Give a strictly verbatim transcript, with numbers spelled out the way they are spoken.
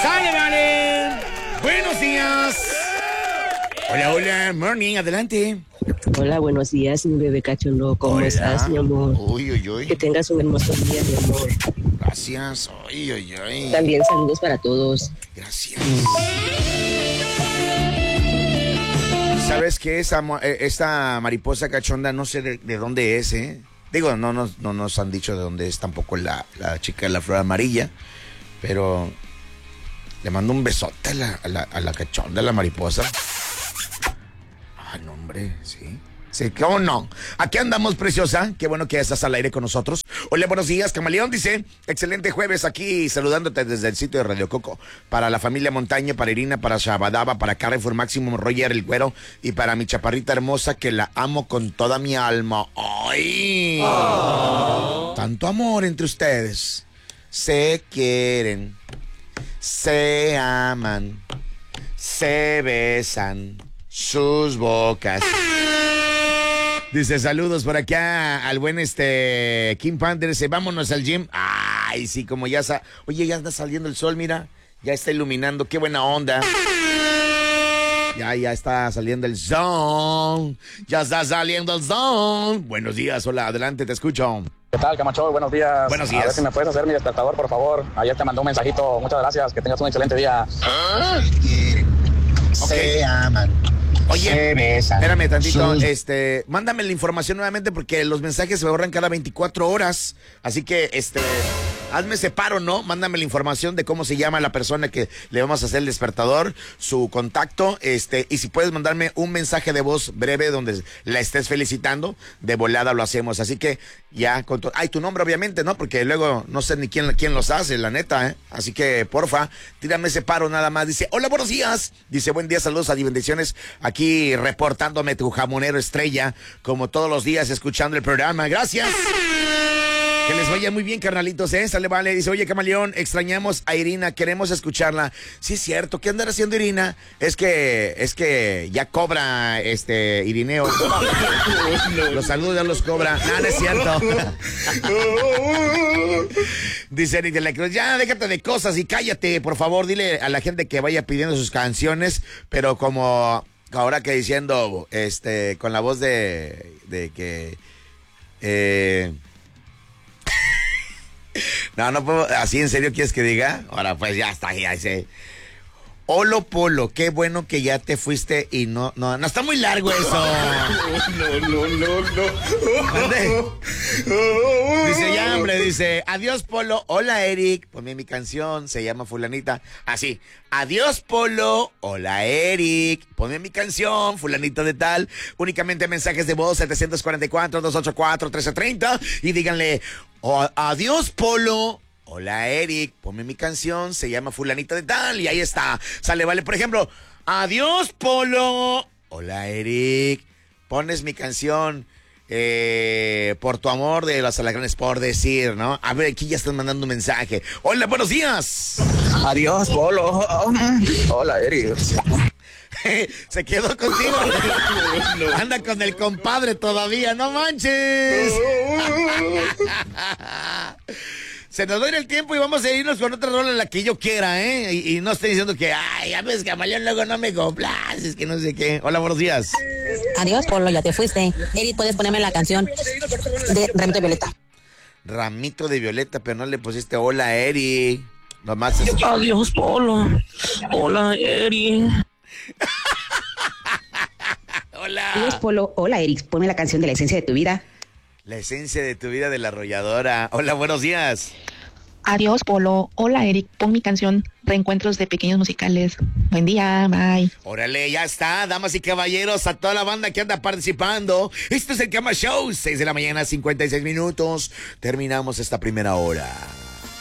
¡Sale, vale! ¡Buenos días! Hola, hola, morning, adelante. Hola, buenos días, mi bebé cachondo. ¿Cómo Hola. estás, mi amor? Uy, uy, uy. Que tengas un hermoso día, mi amor. Gracias. Uy, uy, uy. También saludos para todos. Gracias. ¿Sabes qué? Esa, mo- eh, esta mariposa cachonda no sé de, de dónde es, ¿eh? Digo, no nos, no nos han dicho de dónde es tampoco la, la chica de la flor amarilla, pero le mando un besote a la, a la, a la cachonda, a la mariposa. Ay, no, hombre, sí. Sí, ¿cómo no? Aquí andamos, preciosa. Qué bueno que estás al aire con nosotros. Hola, buenos días. Camaleón dice, excelente jueves aquí saludándote desde el sitio de Radio Coco. Para la familia Montaña, para Irina, para Shabadaba, para Carrefour Máximo, Roger el Güero y para mi chaparrita hermosa que la amo con toda mi alma. ¡Ay! Oh. Tanto amor entre ustedes. Se quieren, se aman, se besan sus bocas. Dice, saludos por acá al buen este Kim Panther. Dice, vámonos al gym. Ay, sí, como ya sa... Oye, ya está saliendo el sol, mira. Ya está iluminando, qué buena onda. Ya, ya está saliendo el sol. Ya está saliendo el sol. Buenos días, hola, adelante, te escucho. ¿Qué tal, Camacho? Buenos días. Buenos días. A ver si me puedes hacer mi despertador, por favor. Ayer te mandó un mensajito. Muchas gracias. Que tengas un excelente día. ¿Ah? Se okay. aman. Oye, se besan. Espérame tantito, Sus... este, mándame la información nuevamente porque los mensajes se me borran cada veinticuatro horas, así que, este, hazme ese paro, ¿no? Mándame la información de cómo se llama la persona que le vamos a hacer el despertador, su contacto, este, y si puedes mandarme un mensaje de voz breve donde la estés felicitando, de volada lo hacemos, así que ya, con tu, ay, tu nombre obviamente, ¿no? Porque luego no sé ni quién, quién los hace, la neta, ¿eh? Así que, porfa, tírame ese paro nada más. Dice, hola, buenos días. Dice, buen día, saludos y bendiciones. Aquí reportándome tu jamonero estrella, como todos los días, escuchando el programa. Gracias. Que les vaya muy bien, carnalitos, ¿eh? Sale, vale. Dice, oye, Camaleón, extrañamos a Irina, queremos escucharla. Sí, es cierto. ¿Qué andará haciendo Irina? Es que, es que ya cobra, este, Irineo. No, los saludos ya los cobra. No, no es cierto. Dice Eric de la Cruz, ya déjate de cosas y cállate, por favor. Dile a la gente que vaya pidiendo sus canciones, pero como ahora que diciendo, este, con la voz de, de que, eh... No, no puedo, así en serio quieres que diga. Ahora pues ya está, ya sé. Olo Polo, qué bueno que ya te fuiste y no, no, no está muy largo eso. No, no, no, no. ¿Dónde? Dice ya, hombre, dice, adiós Polo, hola Eric, ponme mi canción, se llama fulanita. Así, adiós Polo, hola Eric, ponme mi canción, fulanita de tal. Únicamente mensajes de voz, siete cuatro cuatro, dos ocho cuatro, uno tres tres cero y díganle, oh, adiós Polo. Hola Eric, ponme mi canción, se llama fulanita de tal y ahí está. Sale, vale, por ejemplo, adiós Polo. Hola Eric, pones mi canción eh, por tu amor de las alacranes, por decir, ¿no? A ver, aquí ya están mandando un mensaje. Hola, buenos días. Adiós, Polo. Hola, Eric. Se quedó contigo. Anda con el compadre todavía, no manches. Se nos va a ir el tiempo y vamos a irnos con otra rola en la que yo quiera, ¿eh? Y, y no estoy diciendo que, ay, ya ves, Camaleón, luego no me complaces, que no sé qué. Hola, buenos días. Adiós, Polo, ya te fuiste. Eric, ¿puedes ponerme la canción de Ramito de Violeta? Ramito de Violeta, pero no le pusiste hola, Eric. Nomás es... Adiós, Polo. Hola, Eric. Hola. Adiós, Polo. Hola, Eric, ponme la canción de La Esencia de tu Vida. La esencia de tu vida de la arrolladora. Hola, buenos días. Adiós, Polo. Hola, Eric. Pon mi canción Reencuentros de Pequeños Musicales. Buen día, bye. Órale, ya está, damas y caballeros, a toda la banda que anda participando. Este es el Cama Show, seis de la mañana, cincuenta y seis minutos. Terminamos esta primera hora.